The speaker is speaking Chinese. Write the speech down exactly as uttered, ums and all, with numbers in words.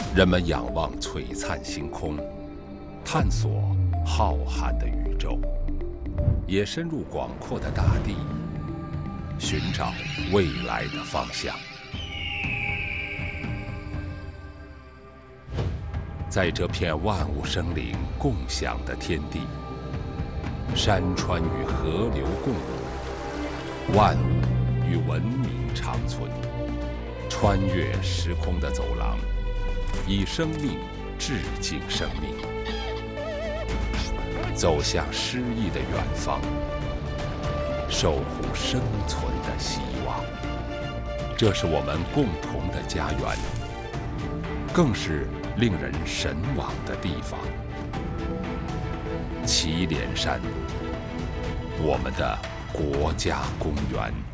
人们仰望璀璨星空，探索浩瀚的宇宙，也深入广阔的大地，寻找未来的方向。在这片万物生灵共享的天地，山川与河流共舞，万物与文明长存。穿越时空的走廊，以生命致敬生命，走向诗意的远方，守护生存的希望。这是我们共同的家园，更是令人神往的地方。祁连山，我们的国家公园。